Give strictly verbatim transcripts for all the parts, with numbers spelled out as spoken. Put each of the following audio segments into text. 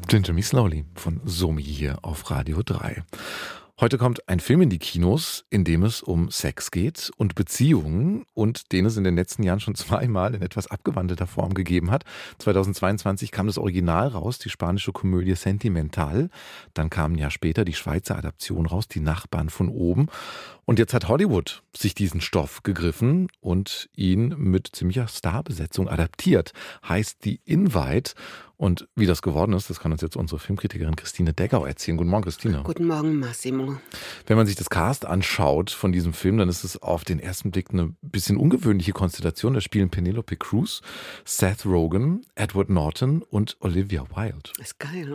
Ginger Me Slowly von Somi hier auf Radio drei. Heute kommt ein Film in die Kinos, in dem es um Sex geht und Beziehungen und den es in den letzten Jahren schon zweimal in etwas abgewandelter Form gegeben hat. zweitausendzweiundzwanzig kam das Original raus, die spanische Komödie Sentimental. Dann kam ein Jahr später die Schweizer Adaption raus, Die Nachbarn von oben. Und jetzt hat Hollywood sich diesen Stoff gegriffen und ihn mit ziemlicher Starbesetzung adaptiert. Heißt The Invite. Und wie das geworden ist, das kann uns jetzt unsere Filmkritikerin Christine Deggau erzählen. Guten Morgen, Christine. Guten Morgen, Massimo. Wenn man sich das Cast anschaut von diesem Film, dann ist es auf den ersten Blick eine bisschen ungewöhnliche Konstellation. Da spielen Penelope Cruz, Seth Rogen, Edward Norton und Olivia Wilde. Das ist geil.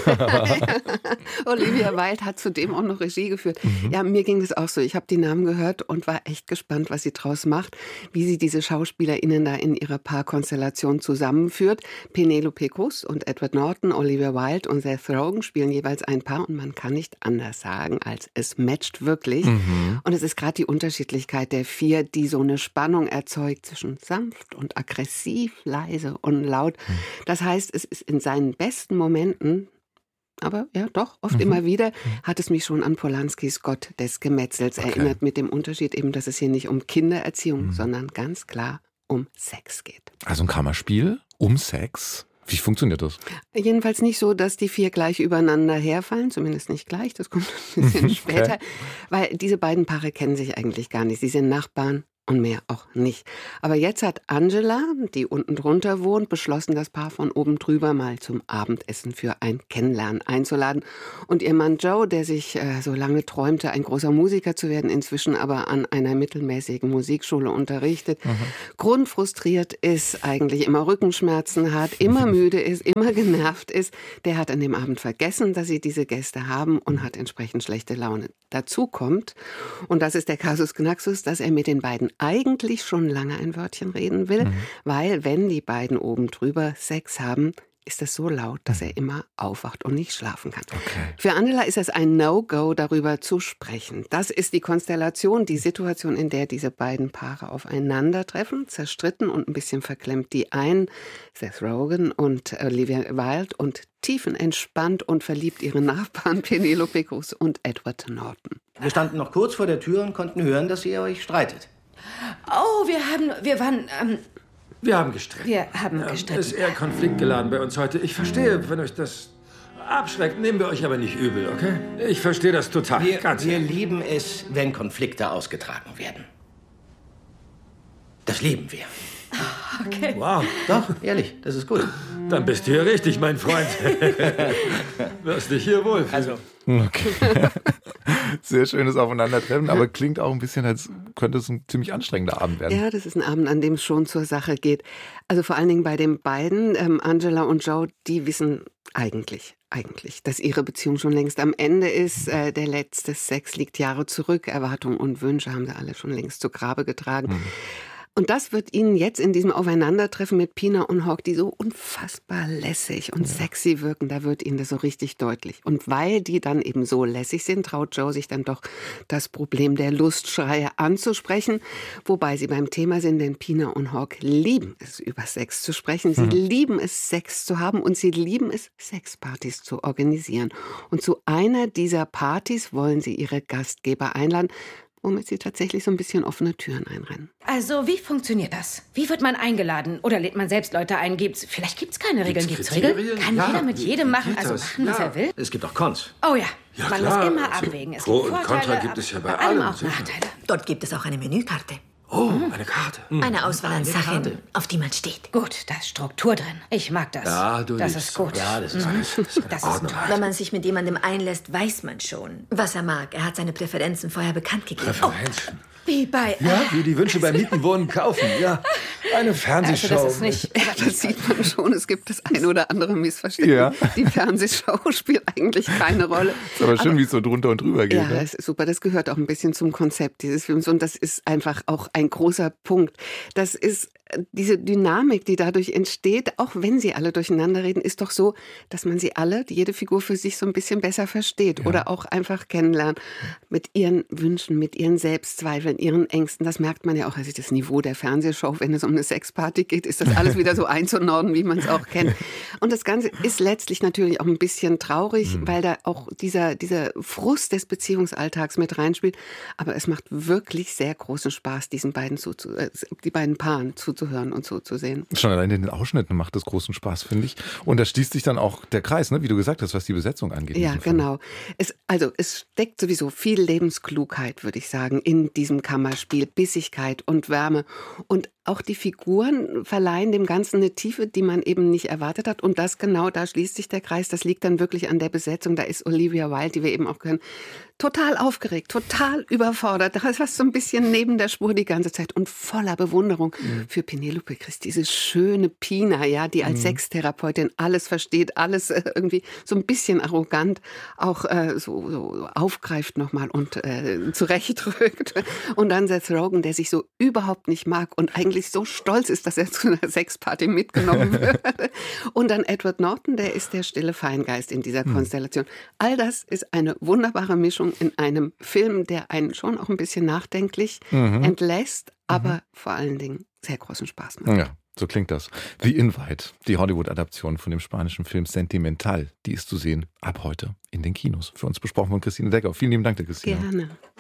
Olivia Wilde hat zudem auch noch Regie geführt. Mhm. Ja, mir ging das auch so. Ich habe die Namen gehört und war echt gespannt, was sie draus macht, wie sie diese SchauspielerInnen da in ihrer Paarkonstellation zusammenführt. Penelope Cruz und Edward Norton, Olivia Wilde und Seth Rogen spielen jeweils ein Paar und man kann nicht anders sagen, als es matcht wirklich. Mhm. Und es ist gerade die Unterschiedlichkeit der vier, die so eine Spannung erzeugt zwischen sanft und aggressiv, leise und laut. Mhm. Das heißt, es ist in seinen besten Momenten, aber ja doch, oft mhm. immer wieder, hat es mich schon an Polanskis Gott des Gemetzels okay. erinnert, mit dem Unterschied eben, dass es hier nicht um Kindererziehung, mhm. sondern ganz klar um Sex geht. Also ein Kammerspiel um Sex. Wie funktioniert das? Jedenfalls nicht so, dass die vier gleich übereinander herfallen, zumindest nicht gleich, das kommt ein bisschen okay. später, weil diese beiden Paare kennen sich eigentlich gar nicht. Sie sind Nachbarn und mehr auch nicht. Aber jetzt hat Angela, die unten drunter wohnt, beschlossen, das Paar von oben drüber mal zum Abendessen für ein Kennenlernen einzuladen. Und ihr Mann Joe, der sich äh, so lange träumte, ein großer Musiker zu werden, inzwischen aber an einer mittelmäßigen Musikschule unterrichtet, mhm. grundfrustriert ist, eigentlich immer Rückenschmerzen hat, immer müde ist, immer genervt ist, der hat an dem Abend vergessen, dass sie diese Gäste haben und hat entsprechend schlechte Laune. Dazu kommt, und das ist der Kasus Knaxus, dass er mit den beiden eigentlich schon lange ein Wörtchen reden will, mhm. weil wenn die beiden oben drüber Sex haben, ist es so laut, dass er immer aufwacht und nicht schlafen kann. Okay. Für Angela ist es ein No-Go, darüber zu sprechen. Das ist die Konstellation, die Situation, in der diese beiden Paare aufeinandertreffen, zerstritten und ein bisschen verklemmt. Die einen, Seth Rogen und Olivia Wilde, und tiefenentspannt und verliebt ihre Nachbarn Penelope Cruz und Edward Norton. Wir standen noch kurz vor der Tür und konnten hören, dass ihr euch streitet. Oh, wir haben, wir waren, ähm, Wir haben gestritten. Wir haben ähm, gestritten. Es ist eher konfliktgeladen bei uns heute. Ich verstehe, wenn euch das abschreckt, nehmen wir euch aber nicht übel, okay? Ich verstehe das total. Wir, Ganz wir lieben es, wenn Konflikte ausgetragen werden. Das lieben wir. Okay. Wow. Doch, ehrlich, das ist gut. Dann bist du hier richtig, mein Freund. Wirst dich hier wohlfühlen. Also. Okay. Sehr schönes Aufeinandertreffen, aber klingt auch ein bisschen, als könnte es ein ziemlich anstrengender Abend werden. Ja, das ist ein Abend, an dem es schon zur Sache geht. Also vor allen Dingen bei den beiden, ähm, Angela und Joe, die wissen eigentlich, eigentlich, dass ihre Beziehung schon längst am Ende ist. Äh, der letzte Sex liegt Jahre zurück. Erwartungen und Wünsche haben sie alle schon längst zu Grabe getragen. Mhm. Und das wird ihnen jetzt in diesem Aufeinandertreffen mit Pina und Hawk, die so unfassbar lässig und ja. sexy wirken, da wird ihnen das so richtig deutlich. Und weil die dann eben so lässig sind, traut Joe sich dann doch, das Problem der Lustschreie anzusprechen. Wobei sie beim Thema sind, denn Pina und Hawk lieben es, über Sex zu sprechen. Sie mhm. lieben es, Sex zu haben, und sie lieben es, Sexpartys zu organisieren. Und zu einer dieser Partys wollen sie ihre Gastgeber einladen, womit sie tatsächlich so ein bisschen offene Türen einrennen. Also, wie funktioniert das? Wie wird man eingeladen? Oder lädt man selbst Leute ein? Gibt's, vielleicht gibt es keine Regeln. Gibt es Regeln? Kann ja, jeder mit jedem machen, also machen, was ja. er will? Es gibt auch Cons. Oh ja, ja man klar. muss immer abwägen. Es Pro gibt und Vorteile, Contra gibt es ja bei allem allem. auch Nachteile. Dort gibt es auch eine Menükarte. Oh, eine Karte. Eine Auswahl an Sachen, auf die man steht. Gut, da ist Struktur drin. Ich mag das. Ja, du Das liebst. ist gut. Ja, das ist mhm. alles. Das ist, das ist Ordnung. toll. Wenn man sich mit jemandem einlässt, weiß man schon, was er mag. Er hat seine Präferenzen vorher bekannt gegeben. Präferenzen. Oh, wie bei... Ja, wie die Wünsche beim Mieten, Wohnen, Kaufen. Ja, eine Fernsehshow. Also das ist nicht... Ja, das sieht man schon. Es gibt das ein oder andere Missverständnis. Ja. Die Fernsehshow spielt eigentlich keine Rolle. Ist aber schön, wie es so drunter und drüber geht. Ja, ne? das ist super. Das gehört auch ein bisschen zum Konzept dieses Films. Und das ist einfach auch ein großer Punkt. Das ist diese Dynamik, die dadurch entsteht, auch wenn sie alle durcheinander reden, ist doch so, dass man sie alle, jede Figur für sich so ein bisschen besser versteht ja. oder auch einfach kennenlernt. Mit ihren Wünschen, mit ihren Selbstzweifeln, ihren Ängsten. Das merkt man ja auch, also das Niveau der Fernsehshow, wenn es um eine Sexparty geht, ist das alles wieder so einzunorden, wie man es auch kennt. Und das Ganze ist letztlich natürlich auch ein bisschen traurig, Mhm. weil da auch dieser, dieser Frust des Beziehungsalltags mit reinspielt. Aber es macht wirklich sehr großen Spaß, diesen beiden zuzu- äh, die beiden Paaren zuzuhören und zuzusehen. Schon allein in den Ausschnitten macht es großen Spaß, finde ich. Und da schließt sich dann auch der Kreis, ne? Wie du gesagt hast, was die Besetzung angeht. in Ja, diesem Film. genau. Es, also es steckt sowieso viel Lebensklugheit, würde ich sagen, in diesem Kammerspiel. Bissigkeit und Wärme. Und auch die Figuren verleihen dem Ganzen eine Tiefe, die man eben nicht erwartet hat. Und das genau, da schließt sich der Kreis. Das liegt dann wirklich an der Besetzung. Da ist Olivia Wilde, die wir eben auch können, total aufgeregt, total überfordert. Da ist was so ein bisschen neben der Spur die ganze Zeit und voller Bewunderung mhm. für Penelope Crist, diese schöne Pina, ja, die als mhm. Sextherapeutin alles versteht, alles äh, irgendwie so ein bisschen arrogant auch äh, so, so aufgreift nochmal und äh, zurechtrückt. Und dann Seth Rogen, der sich so überhaupt nicht mag und eigentlich so stolz ist, dass er zu einer Sexparty mitgenommen wird. Und dann Edward Norton, der ist der stille Feingeist in dieser mhm. Konstellation. All das ist eine wunderbare Mischung in einem Film, der einen schon auch ein bisschen nachdenklich mhm. entlässt, aber mhm. vor allen Dingen sehr großen Spaß macht. Ja, so klingt das. The Invite, die Hollywood-Adaption von dem spanischen Film Sentimental, die ist zu sehen ab heute in den Kinos. Für uns besprochen von Christine Decker. Vielen lieben Dank, Christine. Gerne.